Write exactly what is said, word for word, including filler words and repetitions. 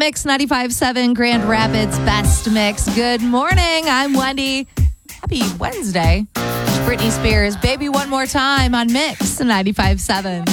Mix ninety-five point seven, Grand Rapids Best Mix. Good morning. I'm Wendy. Happy Wednesday. Britney Spears, Baby One More Time on Mix ninety-five point seven.